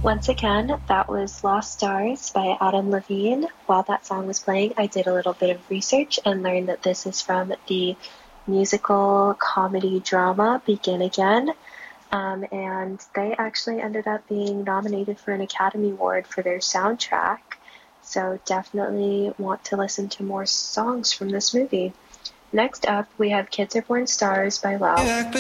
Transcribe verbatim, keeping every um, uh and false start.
Once again, that was Lost Stars by Adam Levine. While that song was playing, I did a little bit of research and learned that this is from the musical comedy drama Begin Again. Um, and they actually ended up being nominated for an Academy Award for their soundtrack. So definitely want to listen to more songs from this movie. Next up, we have Kids Are Born Stars by Lau.